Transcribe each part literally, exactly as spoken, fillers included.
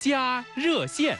加热线。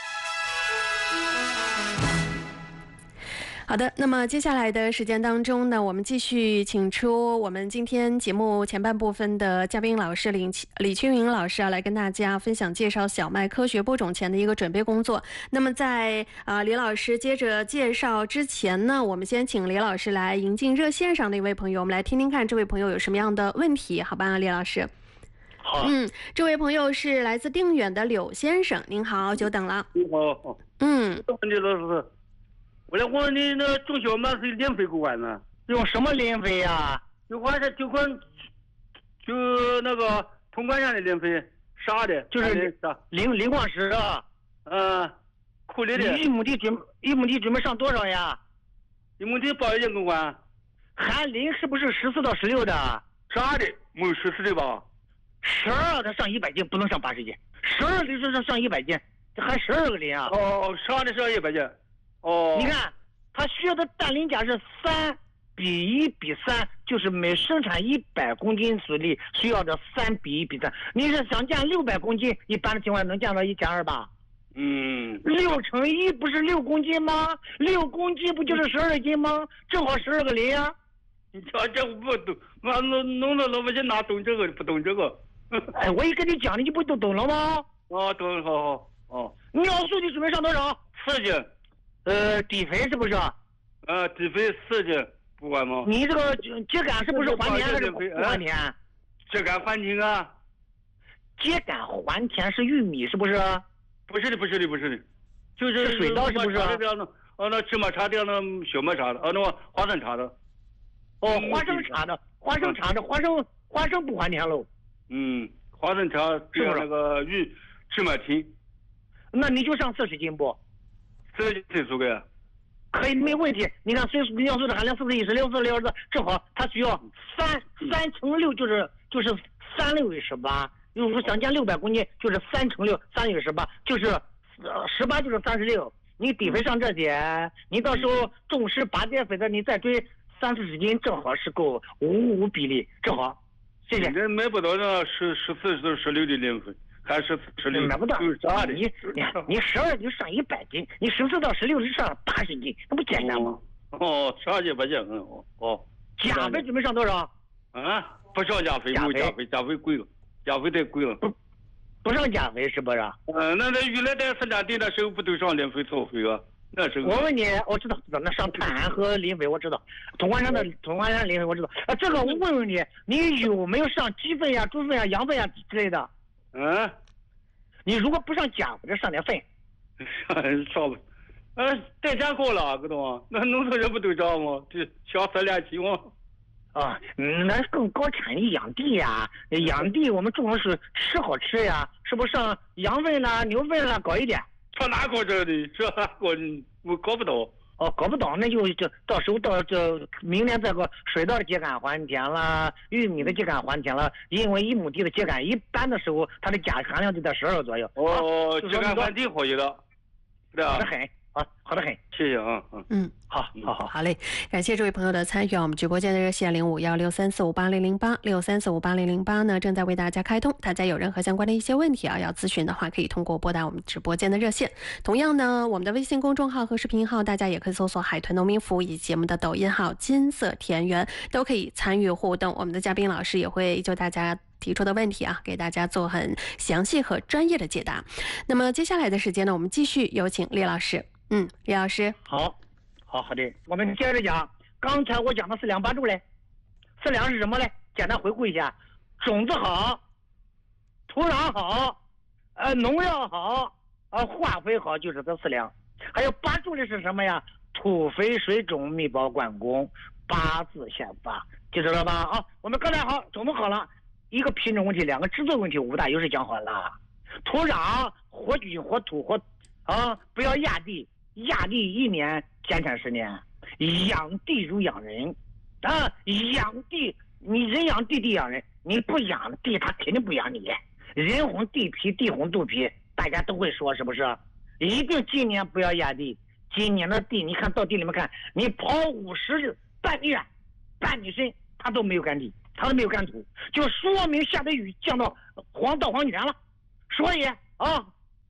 好的，那么接下来的时间当中呢，我们继续请出我们今天节目前半部分的嘉宾老师李李青云老师啊，来跟大家分享介绍小麦科学播种前的一个准备工作。那么在啊、呃、李老师接着介绍之前呢，我们先请李老师来迎进热线上的一位朋友，我们来听听看这位朋友有什么样的问题，好吧，李老师。 好， 嗯，这位朋友是来自定远的柳先生，您好，久等了。 你好， 嗯， 问题老师。我来问你，那种小麦是零肥购管呢？ 用什么零肥呀？ 就款是就款，就那个通管线的零肥，啥的？ 就是磷磷矿石啊。 嗯，库里的。 你一亩地准一亩地准备上多少呀？ 一亩地八斤购管。 含磷是不是十四到十六的？ 啥的？没有十四的吧？ 十二它上一百斤，不能上八十斤。十二的上上一百斤，这含十二个磷啊。 哦，啥的上一百斤。哦， 你看，它需要的氮磷钾是三比一比三，就是每生产一百公斤水利需要的三比一比三。你是想降六百公斤，一般的情况能降到一千二吧？ 嗯， 六乘一不是六公斤吗？六公斤不就是十二斤吗？正好十二个磷啊！ 你瞧这不懂，俺农农村老百姓哪懂这个？不懂这个。 哎，我一跟你讲，你就不都懂了吗？ 哦，懂，好好哦。 尿素你准备上多少？ 四斤。 呃，底肥是不是？ 呃，底肥四斤，不管吗？ 你这个秸秆是不是还田还是不还田？ 秸秆还田啊！ 秸秆还田是玉米是不是？ 不是的，不是的，不是的，就是水稻是不是？ 哦，那芝麻插的，那小麦插的，哦，那花生插的。 哦，花生插的，花生插的，花生花生不还田喽？ 嗯，花生插这样那个玉芝麻田。 那你就上四十斤不？ 四十斤足够。 可以，没问题。你看，水尿素的含量是不是一十六？四六的正好，它需要三三乘六，就是就是三六于十八。如果说想降六百公斤，就是三乘六，三六于十八，就是呃十八就是三十六。你底肥上这些，你到时候种施拔秸肥的，你再追三四十斤，正好是够五五比例，正好。谢谢。 人买不到那十十四十十六的零肥。还是十六， 买不到。你你你十二就上一百斤，你十四到十六是上八十斤，那不简单吗？ 哦，上一百斤，嗯哦哦。 钾肥准备上多少？ 啊，不上钾肥，没有钾肥，钾肥贵了，钾肥太贵了。 不，不上钾肥是不是？ 嗯，那那原来在生产队那时候不都上磷肥、草肥啊？那时候。 我问你，我知道，知道，那上碳和磷肥我知道，通管山的通管山磷肥我知道。啊，这个我问问你，你有没有上鸡粪呀、猪粪呀、羊粪呀之类的？ 嗯， 你如果不上钾，或者上点粪， 上吧，呃，代价高了，知道吗？那农村人不都这样吗？这小三两期吗？ 啊，那更高产业养地呀，养地我们种的是吃好吃呀，是不是上羊粪啦、牛粪啦高一点？ 上哪搞这的？这搞我搞不到。 哦，搞不懂，那就就到时候到这明年再个水稻的秸秆还田了，玉米的秸秆还田了，因为一亩地的秸秆一般的时候，它的钾含量就在十二左右。 哦，秸秆还地可以了，对吧？ 好的很，啊，好的很， 谢谢啊， 嗯嗯， 好，好好好嘞，感谢这位朋友的参与啊！我们直播间的热线零五幺六三四五八零零八六三四五八零零八呢正在为大家开通，大家有任何相关的一些问题啊要咨询的话，可以通过拨打我们直播间的热线。同样呢，我们的微信公众号和视频号，大家也可以搜索海豚农民服务，以及节目的抖音号金色田园，都可以参与互动。我们的嘉宾老师也会就大家提出的问题啊，给大家做很详细和专业的解答。那么接下来的时间呢，我们继续有请李老师。嗯，李老师， 好，好好的，我们接着讲。刚才我讲的四两八柱嘞，四两是什么嘞？简单回顾一下：种子好，土壤好，呃，农药好，呃，化肥好，就是这四两。还有八柱的是什么呀？土肥水种密保管工，八字先发，记住了吧？啊，我们刚才好，种子好了，一个品种问题，两个制作问题，五大优势讲好了。土壤活菌活土活啊，不要压地。压地一年减产十年，养地如养人啊！养地，你人养地，地养人，你不养地，他肯定不养你。人红地皮，地红肚皮，大家都会说是不是？一定今年不要压地。今年的地，你看到地里面看，你刨五十半米远，半米深，它都没有干地，它都没有干土，就说明下的雨降到黄稻黄泉了。所以啊，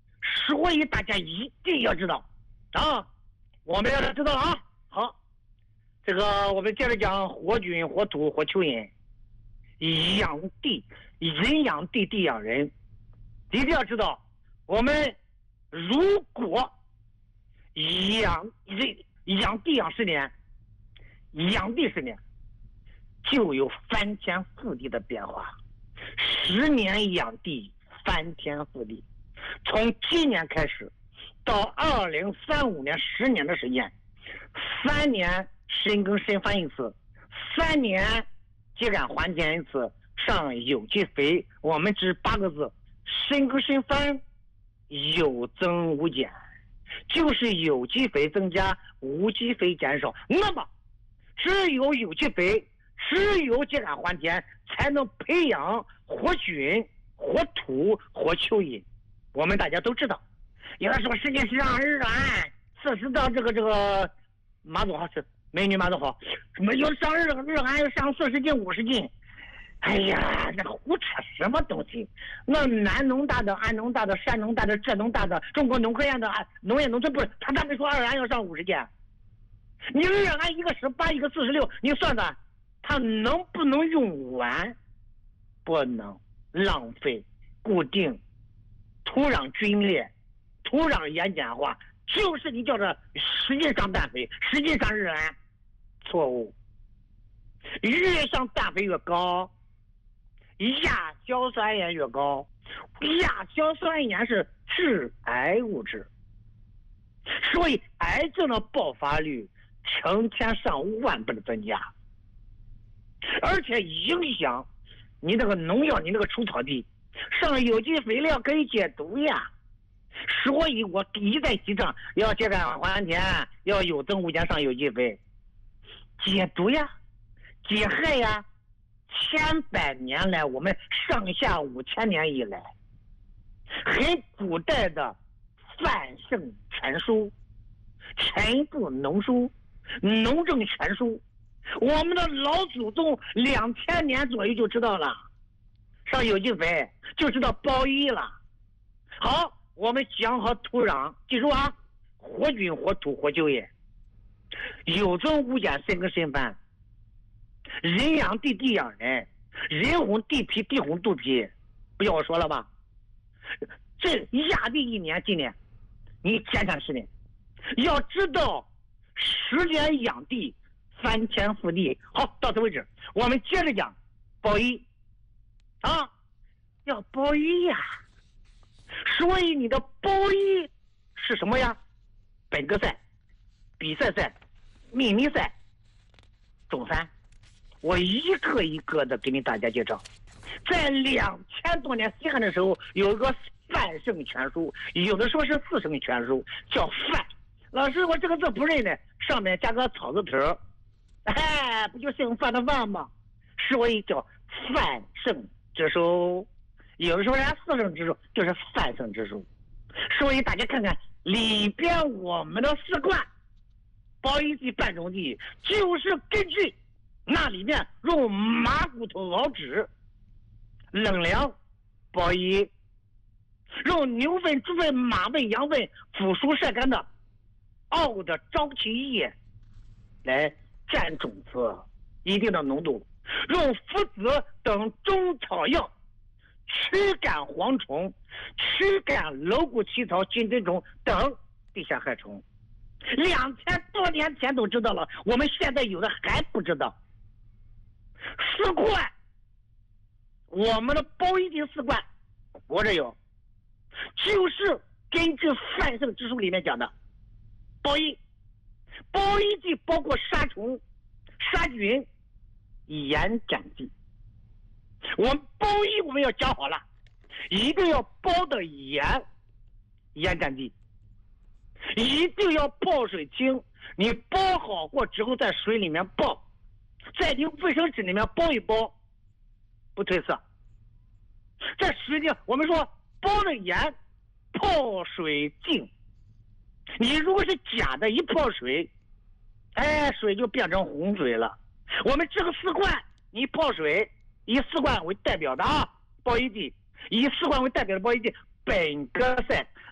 所以大家一定要知道啊，我们要知道啊。好，这个我们接着讲火菌、火土、火蚯蚓，养地，人养地，地养人，一定要知道，我们如果养人养地养十年，养地十年，就有翻天覆地的变化。十年养地，翻天覆地。从今年开始，到二零三五年，十年的时间，三年深耕深翻一次，三年秸秆还田一次，上有机肥。我们只八个字：深耕深翻，有增无减。就是有机肥增加，无机肥减少。那么，只有有机肥，只有秸秆还田，才能培养活菌、活土、活蚯蚓。我们大家都知道，有人说世界上日卵四十到这个这个马总好是美女马总好，什么有上日日卵要上四十斤五十斤。哎呀，那个胡扯什么东西？那南农大的、安农大的、山农大的、浙农大的、中国农科院的、农业农村部，他他们说二安要上五十件，你日安一个十八，一个四十六，你算算，它能不能用完？不能浪费，固定，土壤龟裂，土壤盐碱化，就是你叫这实际上氮肥，实际上日安，错误，越上氮肥越高。亚硝酸盐越高，亚硝酸盐是致癌物质，所以癌症的爆发率成千上万倍的增加，而且影响你那个农药，你那个除草地上有机肥料可以解毒呀。所以我一再提倡要秸秆还田，要有增无减上有机肥，解毒呀，解害呀。千百年来，我们上下五千年以来，很古代的范圣全书、全部农书、农政全书，我们的老祖宗两千年左右就知道了，上有机肥就知道包衣了。好，我们讲好土壤，记住啊，活菌、活土、活蚯蚓，有增无减，深耕深翻。人养地，地养人，人哄地皮，地哄肚皮，不要我说了吧？这压地一年，今年你减产十年，要知道十年养地，翻天覆地。好，到此为止，我们接着讲包衣啊，要包衣呀。所以你的包衣是什么呀？本格赛、比赛赛、秘密赛、总赛。我一个一个的给你大家介绍。在两千多年西汉的时候，有一个范圣全书，有的说是四圣全书，叫范。老师，我这个字不认得，上面加个草字头，哎，不就姓范的范吗？所以叫范圣之书。有的时候人家四圣之书就是范圣之书。所以大家看看里边我们的四罐包衣地、半种地，就是根据那里面用马骨头熬制冷凉包衣，用牛粪、猪粪、马粪、羊粪腐熟晒干的熬的沼气液来占种子一定的浓度，用附子等中草药驱赶蝗虫，驱赶蝼蛄、起草、金针虫等地下害虫。两千多年前都知道了，我们现在有的还不知道。四罐，我们的包衣地四罐，我这有，就是根据范圣之书里面讲的包衣。包衣地包括杀虫、杀菌、盐碱剂。我们包衣我们要讲好了，一定要包的盐盐碱剂，一定要泡水清。你包好过之后，在水里面泡，在你卫生纸里面包一包，不褪色。在水里，我们说包的盐泡水净。你如果是假的，一泡水，哎，水就变成洪水了。我们这个四罐，你泡水，以四罐为代表的啊，包衣地，以四罐为代表的包衣地，本格赛